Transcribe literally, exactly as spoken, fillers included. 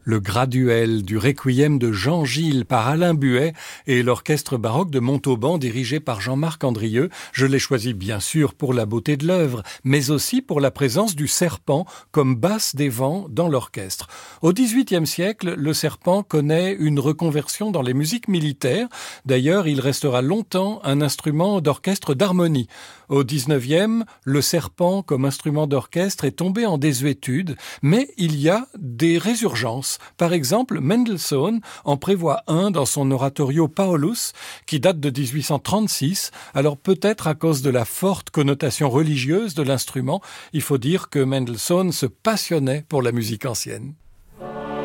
Le graduel du Requiem de Jean Gilles par Alain Buet et l'orchestre baroque de Montauban dirigé par Jean-Marc Andrieux. Je l'ai choisi bien sûr pour la beauté de l'œuvre, mais aussi pour la présence du serpent comme basse des vents dans l'orchestre. Au dix-huitième siècle, le serpent connaît une reconversion dans les musiques militaires. D'ailleurs, il restera longtemps un instrument d'orchestre d'harmonie. Au dix-neuvième, le serpent comme instrument d'orchestre est tombé en désuétude, mais il y a des résurgences. Par exemple, Mendelssohn en prévoit un dans son oratorio Paulus, qui date de dix-huit cent trente-six. Alors peut-être à cause de la forte connotation religieuse de l'instrument, il faut dire que Mendelssohn se passionnait pour la musique ancienne.